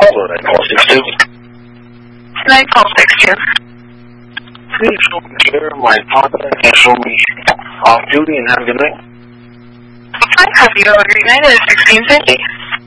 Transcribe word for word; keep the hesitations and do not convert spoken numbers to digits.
Hello, nine four six two. nine four six two. Please show me here my partner and show me off duty and have a good night. Fine, have you a great night at sixteen fifty.